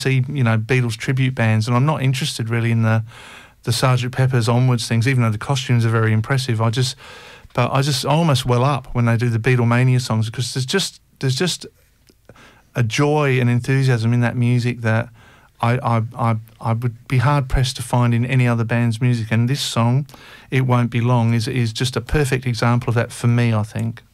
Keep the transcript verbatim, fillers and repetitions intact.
see, you know, Beatles tribute bands, and I'm not interested really in the the Sergeant Pepper's Onwards things, even though the costumes are very impressive. I just, but I just I almost well up when they do the Beatlemania songs, because there's just there's just a joy and enthusiasm in that music that I I I, I would be hard pressed to find in any other band's music. And this song, It Won't Be Long, is is just a perfect example of that for me, I think.